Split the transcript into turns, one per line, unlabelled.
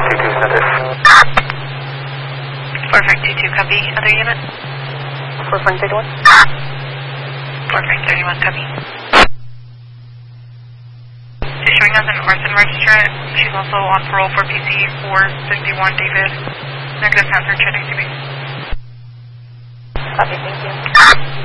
452, send it.
4522, copy. Other unit?
4531.
4531, copy. She's showing us an arson registrant. She's also on parole for PC 451, David. Negative answer, check ACB.
Copy, thank you.